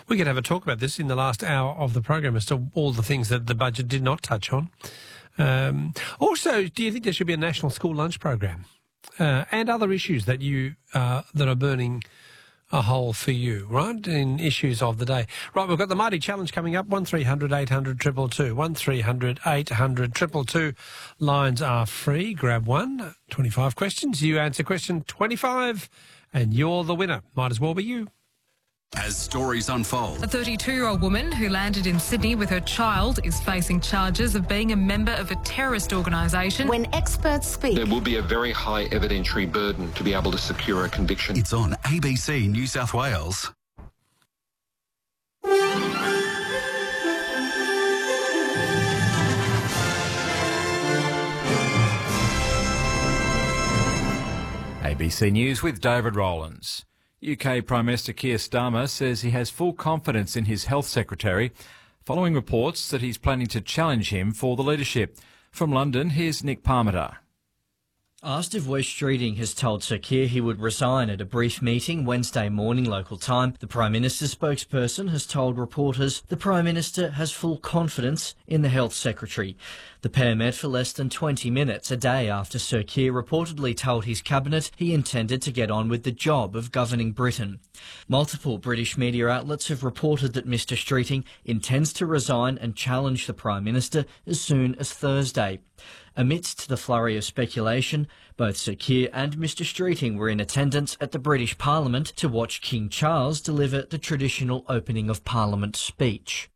We could have a talk about this in the last hour of the program as to all the things that the budget did not touch on. Also, do you think there should be a national school lunch program and other issues that that are burning a hole for you, right, in issues of the day? Right, we've got the Mighty Challenge coming up, 1300 800 222, 1300 800 222. Lines are free. Grab one. 25 questions. You answer question 25 and you're the winner. Might as well be you. As stories unfold. A 32-year-old woman who landed in Sydney with her child is facing charges of being a member of a terrorist organisation. When experts speak, there will be a very high evidentiary burden to be able to secure a conviction. It's on ABC New South Wales. ABC News with David Rowlands. UK Prime Minister Keir Starmer says he has full confidence in his Health Secretary following reports that he's planning to challenge him for the leadership. From London, here's Nick Parmenter. Asked if Wes Streeting has told Sir Keir he would resign at a brief meeting Wednesday morning local time, the Prime Minister's spokesperson has told reporters the Prime Minister has full confidence in the Health Secretary. The pair met for less than 20 minutes a day after Sir Keir reportedly told his cabinet he intended to get on with the job of governing Britain. Multiple British media outlets have reported that Mr Streeting intends to resign and challenge the Prime Minister as soon as Thursday. Amidst the flurry of speculation, both Sir Keir and Mr Streeting were in attendance at the British Parliament to watch King Charles deliver the traditional opening of Parliament speech.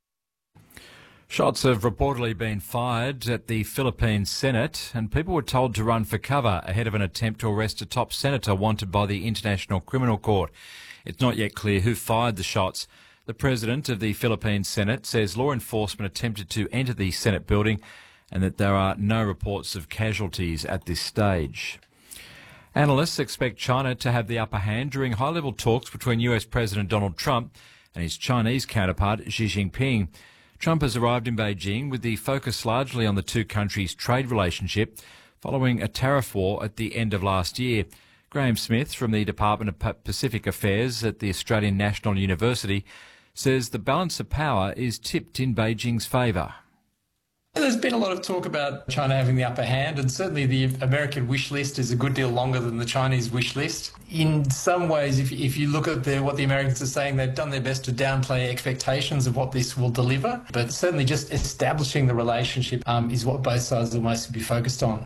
Shots have reportedly been fired at the Philippine Senate, and people were told to run for cover ahead of an attempt to arrest a top senator wanted by the International Criminal Court. It's not yet clear who fired the shots. The president of the Philippine Senate says law enforcement attempted to enter the Senate building and that there are no reports of casualties at this stage. Analysts expect China to have the upper hand during high-level talks between US President Donald Trump and his Chinese counterpart Xi Jinping. Trump has arrived in Beijing with the focus largely on the two countries' trade relationship following a tariff war at the end of last year. Graham Smith from the Department of Pacific Affairs at the Australian National University says the balance of power is tipped in Beijing's favour. There's been a lot of talk about China having the upper hand, and certainly the American wish list is a good deal longer than the Chinese wish list. In some ways, if you look at what the Americans are saying, they've done their best to downplay expectations of what this will deliver, but certainly just establishing the relationship is what both sides will mostly be focused on.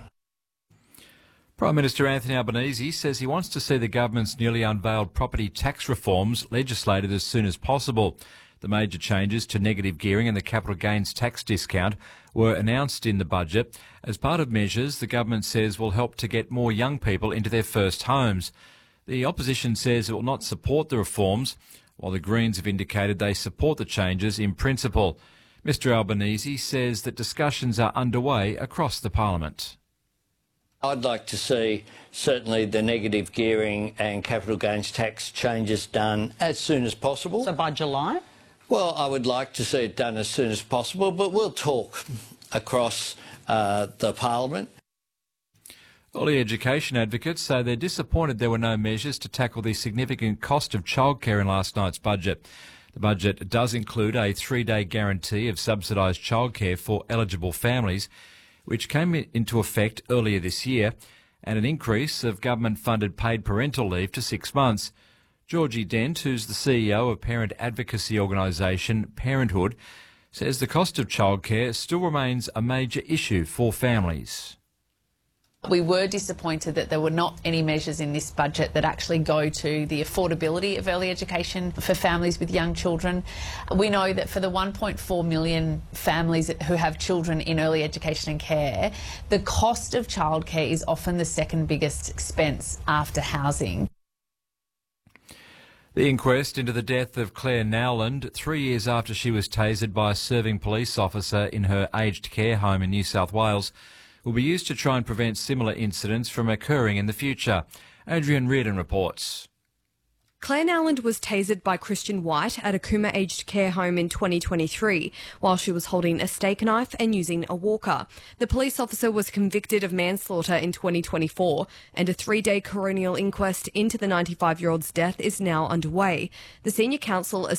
Prime Minister Anthony Albanese says he wants to see the government's newly unveiled property tax reforms legislated as soon as possible. The major changes to negative gearing and the capital gains tax discount were announced in the budget as part of measures the government says will help to get more young people into their first homes. The opposition says it will not support the reforms, while the Greens have indicated they support the changes in principle. Mr Albanese says that discussions are underway across the parliament. I'd like to see certainly the negative gearing and capital gains tax changes done as soon as possible. So by July? Well, I would like to see it done as soon as possible, but we'll talk across the parliament. Early education advocates say they're disappointed there were no measures to tackle the significant cost of childcare in last night's budget. The budget does include a 3-day guarantee of subsidised childcare for eligible families, which came into effect earlier this year, and an increase of government-funded paid parental leave to 6 months. Georgie Dent, who's the CEO of parent advocacy organisation Parenthood, says the cost of childcare still remains a major issue for families. We were disappointed that there were not any measures in this budget that actually go to the affordability of early education for families with young children. We know that for the 1.4 million families who have children in early education and care, the cost of childcare is often the second biggest expense after housing. The inquest into the death of Claire Nowland, 3 years after she was tasered by a serving police officer in her aged care home in New South Wales, will be used to try and prevent similar incidents from occurring in the future. Adrian Reardon reports. Claire Nowland was tasered by Christian White at a Cooma aged care home in 2023 while she was holding a steak knife and using a walker. The police officer was convicted of manslaughter in 2024 and a 3-day coronial inquest into the 95-year-old's death is now underway. The senior counsel